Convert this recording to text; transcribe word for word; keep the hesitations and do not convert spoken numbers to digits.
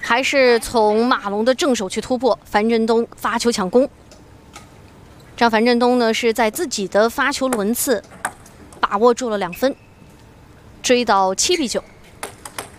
还是从马龙的正手去突破，樊振东发球抢攻。这样樊振东呢是在自己的发球轮次把握住了两分，追到七比九。